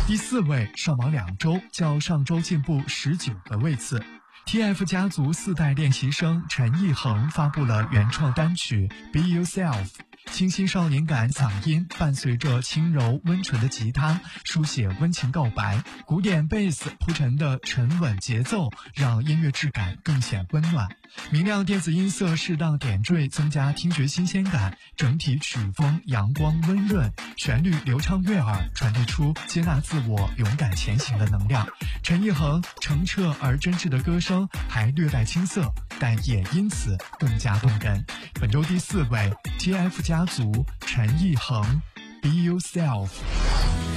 第4位上榜2周，较上周进步19个位次。TF 家族4代练习生陈奕恒发布了原创单曲 Be Yourself， 清新少年感嗓音伴随着轻柔温纯的吉他，书写温情告白，古典贝斯铺陈的沉稳节奏让音乐质感更显温暖，明亮电子音色适当点缀，增加听觉新鲜感，整体曲风阳光温润，旋律流畅悦耳，传递出接纳自我勇敢前行的能量。陈奕恒澄澈而真挚的歌声还略带青涩，但也因此更加动人。本周第4位 TF 家族陈奕恒 Be Yourself。